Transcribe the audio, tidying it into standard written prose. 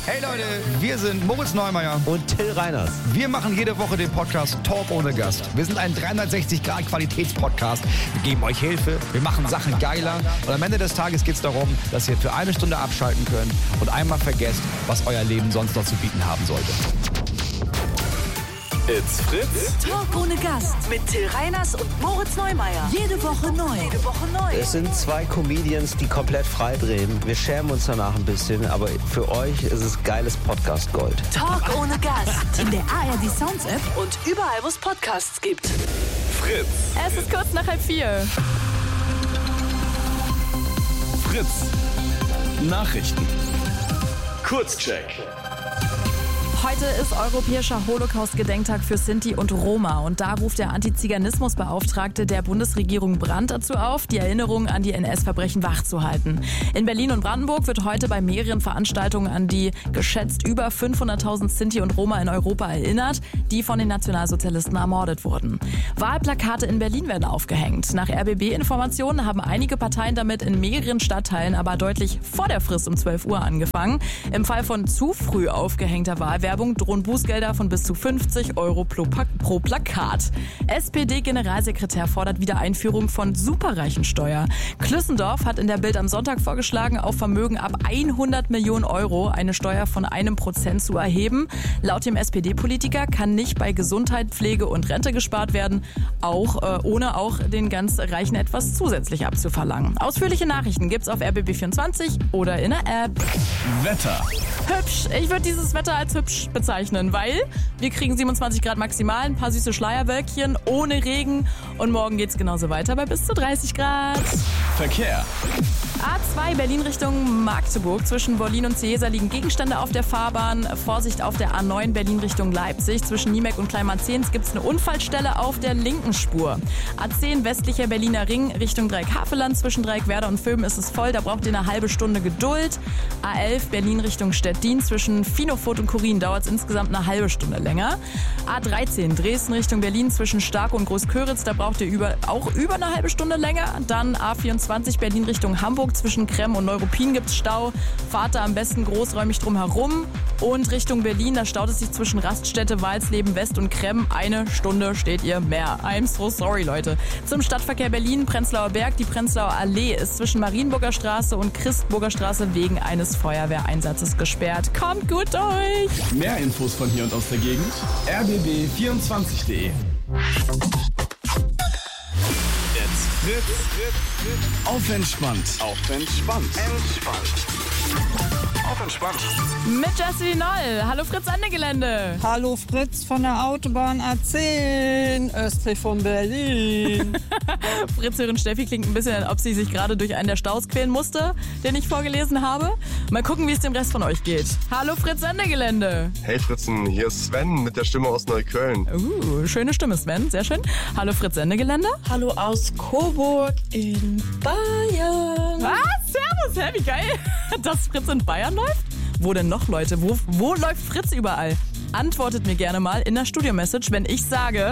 Hey Leute, wir sind Moritz Neumeier und Till Reiners. Wir machen jede Woche den Podcast Talk ohne Gast. Wir sind ein 360-Grad-Qualitätspodcast. Wir geben euch Hilfe, wir machen Sachen geiler und am Ende des Tages geht es darum, dass ihr für eine Stunde abschalten könnt und einmal vergesst, was euer Leben sonst noch zu bieten haben sollte. It's Fritz. Talk ohne Gast mit Till Reiners und Moritz Neumeier. Jede Woche neu. Es sind zwei Comedians, die komplett frei drehen. Wir schämen uns danach ein bisschen, aber für euch ist es geiles Podcast-Gold. Talk ohne Gast. In der ARD Sounds App und überall, wo es Podcasts gibt. Fritz. Es ist kurz nach 3:30. Fritz. Nachrichten. Kurzcheck. Heute ist Europäischer Holocaust-Gedenktag für Sinti und Roma und da ruft der Antiziganismusbeauftragte der Bundesregierung Brandt dazu auf, die Erinnerung an die NS-Verbrechen wachzuhalten. In Berlin und Brandenburg wird heute bei mehreren Veranstaltungen an die geschätzt über 500.000 Sinti und Roma in Europa erinnert, die von den Nationalsozialisten ermordet wurden. Wahlplakate in Berlin werden aufgehängt. Nach RBB-Informationen haben einige Parteien damit in mehreren Stadtteilen aber deutlich vor der Frist um 12 Uhr angefangen. Im Fall von zu früh aufgehängter Wahlwerbung drohen Bußgelder von bis zu 50 Euro pro Plakat. SPD-Generalsekretär fordert Wiedereinführung von Superreichensteuer. Klüssendorf hat in der Bild am Sonntag vorgeschlagen, auf Vermögen ab 100 Millionen Euro eine Steuer von 1% zu erheben. Laut dem SPD-Politiker kann nicht bei Gesundheit, Pflege und Rente gespart werden, ohne auch den ganz Reichen etwas zusätzlich abzuverlangen. Ausführliche Nachrichten gibt's auf RBB24 oder in der App. Wetter. Hübsch. Ich würde dieses Wetter als hübsch bezeichnen, weil wir kriegen 27 Grad maximal, ein paar süße Schleierwölkchen, ohne Regen und morgen geht's genauso weiter bei bis zu 30 Grad. Verkehr. A2 Berlin Richtung Magdeburg. Zwischen Wollin und Ciesa liegen Gegenstände auf der Fahrbahn. Vorsicht auf der A9 Berlin Richtung Leipzig. Zwischen Niemek und Kleinmarzehns gibt es eine Unfallstelle auf der linken Spur. A10 westlicher Berliner Ring Richtung Dreieck-Havelland. Zwischen Dreieckwerder und Vöben ist es voll. Da braucht ihr eine halbe Stunde Geduld. A11 Berlin Richtung Stettin. Zwischen Finofurt und Kurin dauert es insgesamt eine halbe Stunde länger. A13 Dresden Richtung Berlin. Zwischen Starke und Großköritz. Da braucht ihr auch über eine halbe Stunde länger. Dann A24 Berlin Richtung Hamburg. Zwischen Krem und Neuruppin gibt es Stau. Fahrt da am besten großräumig drum herum. Und Richtung Berlin, da staut es sich zwischen Raststätte, Walsleben West und Krem. Eine Stunde steht ihr mehr. I'm so sorry, Leute. Zum Stadtverkehr Berlin, Prenzlauer Berg. Die Prenzlauer Allee ist zwischen Marienburger Straße und Christburger Straße wegen eines Feuerwehreinsatzes gesperrt. Kommt gut durch! Mehr Infos von hier und aus der Gegend. rbb24.de. Fritz. Auf entspannt. Auf entspannt. Auf entspannt. Mit Jessie Noll. Hallo Fritz an der Gelände. Hallo Fritz von der Autobahn A10, östlich von Berlin. Fritzhörerin Steffi klingt ein bisschen, als ob sie sich gerade durch einen der Staus quälen musste, den ich vorgelesen habe. Mal gucken, wie es dem Rest von euch geht. Hallo Fritz an der Gelände. Hey Fritzen, hier ist Sven mit der Stimme aus Neukölln. Schöne Stimme, Sven. Sehr schön. Hallo Fritz an der Gelände. Hallo aus Coburg in Bayern. Was? Servus, hä? Wie geil, dass Fritz in Bayern läuft? Wo denn noch, Leute? Wo läuft Fritz überall? Antwortet mir gerne mal in der Studio-Message, wenn ich sage...